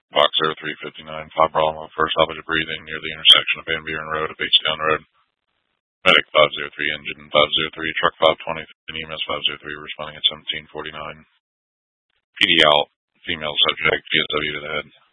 Box 0359, fire problem of first stoppage of breathing near the intersection of Van Buren Road and Bakestown Road. Medic 503, engine 503, truck 520, and EMS 503 responding at 1749. PD out, female subject, PSW to the head.